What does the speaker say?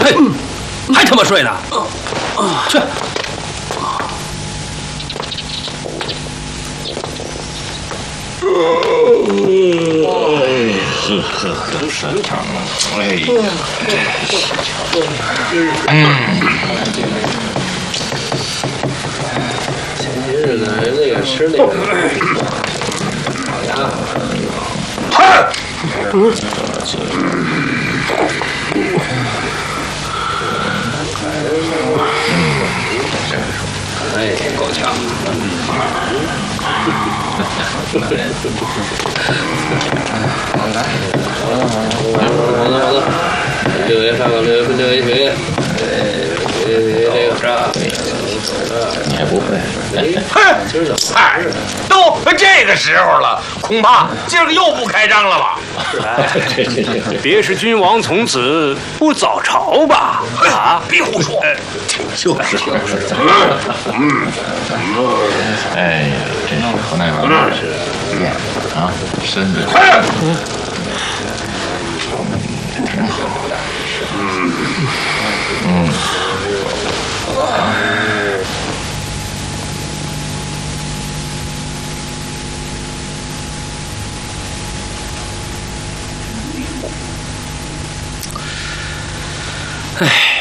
嘿，还他妈睡呢？去。 都什么场啊？哎呀， 前些日子那个吃那个烤鸭，哎，够呛。好的，6月上个6月份6月1，这个你还不会？ 今儿怎么？ 嗨，都这个时候了，恐怕今儿个又不开张了吧？ 别是君王从此不早朝吧？啊！ 别胡说！ 就是。哎呀，真是河南王是练啊，身子挺好的。 哎。